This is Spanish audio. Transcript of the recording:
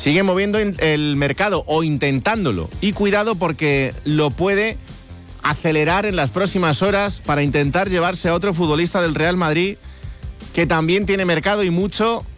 sigue moviendo el mercado o intentándolo. Y cuidado porque lo puede acelerar en las próximas horas para intentar llevarse a otro futbolista del Real Madrid que también tiene mercado y mucho